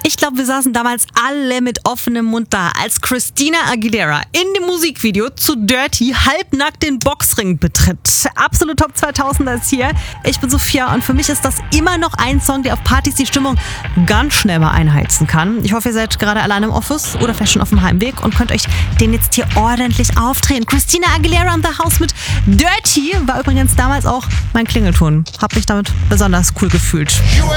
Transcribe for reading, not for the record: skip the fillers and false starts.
Ich glaube, wir saßen damals alle mit offenem Mund da, als Christina Aguilera in dem Musikvideo zu Dirty halbnackt den Boxring betritt. Absolut Top 2000er ist hier. Ich bin Sophia und für mich ist das immer noch ein Song, der auf Partys die Stimmung ganz schnell mal einheizen kann. Ich hoffe, ihr seid gerade allein im Office oder vielleicht schon auf dem Heimweg und könnt euch den jetzt hier ordentlich aufdrehen. Christina Aguilera in the House mit Dirty war übrigens damals auch mein Klingelton. Hab mich damit besonders cool gefühlt.